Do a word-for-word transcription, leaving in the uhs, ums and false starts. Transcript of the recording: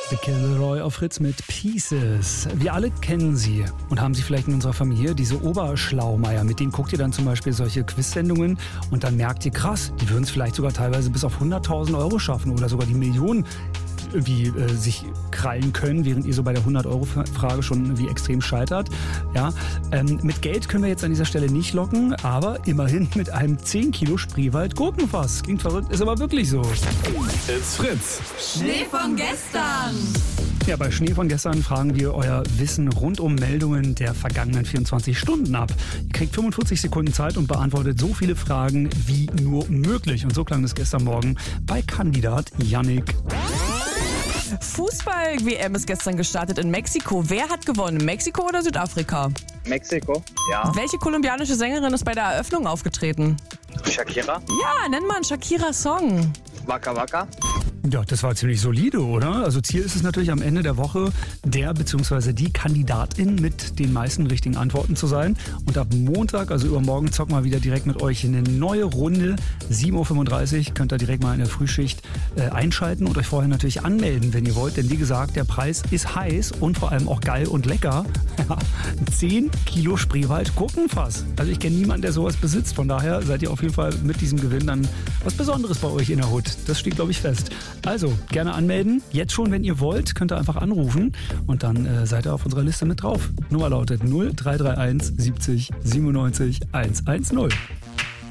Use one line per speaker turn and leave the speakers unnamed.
The Killeroy auf Fritz mit Pieces. Wir alle kennen sie und haben sie vielleicht in unserer Familie, diese Oberschlaumeier. Mit denen guckt ihr dann zum Beispiel solche Quiz-Sendungen und dann merkt ihr, krass, die würden es vielleicht sogar teilweise bis auf hunderttausend Euro schaffen oder sogar die Millionen irgendwie äh, sich krallen können, während ihr so bei der hundert-Euro-Frage schon irgendwie extrem scheitert. Ja, ähm, mit Geld können wir jetzt an dieser Stelle nicht locken, aber immerhin mit einem zehn Kilo Spreewald Gurkenfass. Klingt verrückt, ist aber wirklich so.
It's Fritz.
Schnee von gestern.
Ja, bei Schnee von gestern fragen wir euer Wissen rund um Meldungen der vergangenen vierundzwanzig Stunden ab. Ihr kriegt fünfundvierzig Sekunden Zeit und beantwortet so viele Fragen wie nur möglich. Und so klang es gestern Morgen bei Kandidat Yannick.
Fußball-W M ist gestern gestartet in Mexiko. Wer hat gewonnen? Mexiko oder Südafrika?
Mexiko, ja.
Welche kolumbianische Sängerin ist bei der Eröffnung aufgetreten?
Shakira,
Ja, nenn mal einen Shakira-Song.
Waka Waka.
Ja, das war ziemlich solide, oder? Also Ziel ist es natürlich am Ende der Woche, der bzw. die Kandidatin mit den meisten richtigen Antworten zu sein. Und ab Montag, also übermorgen, zocken wir wieder direkt mit euch in eine neue Runde. sieben Uhr fünfunddreißig könnt ihr direkt mal in der Frühschicht äh, einschalten und euch vorher natürlich anmelden, wenn ihr wollt. Denn wie gesagt, der Preis ist heiß und vor allem auch geil und lecker. zehn Kilo Spreewald Gurkenfass. Also ich kenne niemanden, der sowas besitzt. Von daher seid ihr auf jeden Fall mit diesem Gewinn dann was Besonderes bei euch in der Hut. Das steht, glaube ich, fest. Also, gerne anmelden. Jetzt schon, wenn ihr wollt, könnt ihr einfach anrufen und dann äh, seid ihr auf unserer Liste mit drauf. Nummer lautet null drei drei eins siebzig siebenundneunzig hundertzehn.